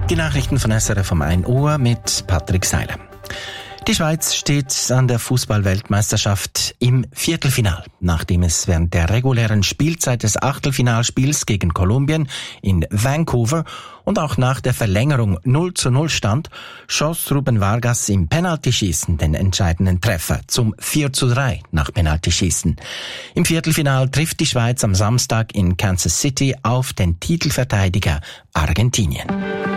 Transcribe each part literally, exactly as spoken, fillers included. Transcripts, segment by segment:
Die Nachrichten von S R F um ein Uhr mit Patrick Seiler. Die Schweiz steht an der Fußball-Weltmeisterschaft im Viertelfinal. Nachdem es während der regulären Spielzeit des Achtelfinalspiels gegen Kolumbien in Vancouver und auch nach der Verlängerung null zu null stand, schoss Ruben Vargas im Penaltyschießen den entscheidenden Treffer zum vier zu drei nach Penaltyschießen. Im Viertelfinal trifft die Schweiz am Samstag in Kansas City auf den Titelverteidiger Argentinien.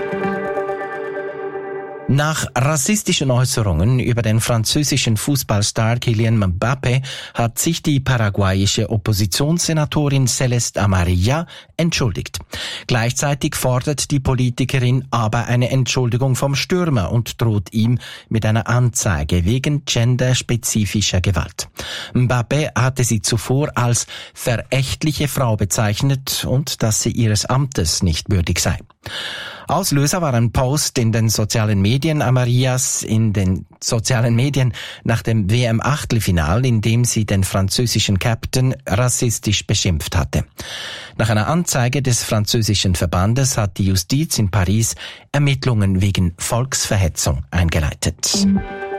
Nach rassistischen Äußerungen über den französischen Fußballstar Kylian Mbappé hat sich die paraguayische Oppositionssenatorin Celeste Amarilla entschuldigt. Gleichzeitig fordert die Politikerin aber eine Entschuldigung vom Stürmer und droht ihm mit einer Anzeige wegen genderspezifischer Gewalt. Mbappé hatte sie zuvor als verächtliche Frau bezeichnet und dass sie ihres Amtes nicht würdig sei. Auslöser war ein Post in den sozialen Medien Amarillas in den sozialen Medien nach dem W M-Achtelfinal, in dem sie den französischen Captain rassistisch beschimpft hatte. Nach einer Anzeige des französischen Verbandes hat die Justiz in Paris Ermittlungen wegen Volksverhetzung eingeleitet.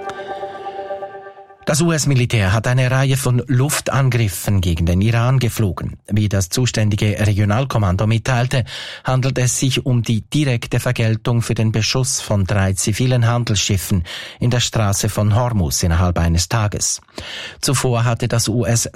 Das U S-Militär hat eine Reihe von Luftangriffen gegen den Iran geflogen. Wie das zuständige Regionalkommando mitteilte, handelt es sich um die direkte Vergeltung für den Beschuss von drei zivilen Handelsschiffen in der Straße von Hormuz innerhalb eines Tages. Zuvor hatte das U S